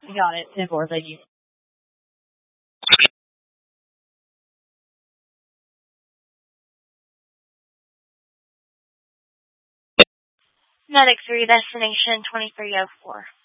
Got it. 10-4. Thank you. Medic 3, destination 2304.